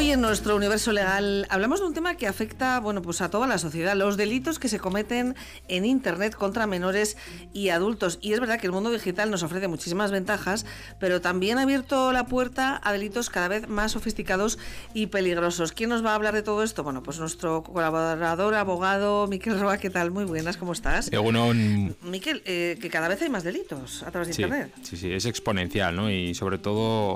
Hoy en nuestro universo legal hablamos de un tema que afecta, pues a toda la sociedad, los delitos que se cometen en Internet contra menores y adultos. Y es verdad que el mundo digital nos ofrece muchísimas ventajas, pero también ha abierto la puerta a delitos cada vez más sofisticados y peligrosos. ¿Quién nos va a hablar de todo esto? Bueno, pues nuestro colaborador, abogado, Miquel Roa. ¿Qué tal? Muy buenas, ¿cómo estás? Miquel, que cada vez hay más delitos a través de Internet. Sí, es exponencial, ¿no? Y sobre todo